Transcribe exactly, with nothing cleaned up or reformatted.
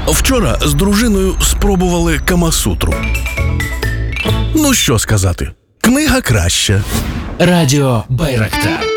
Вчора з дружиною спробували Камасутру. Ну що сказати, книга краща. Радіо Байрактар.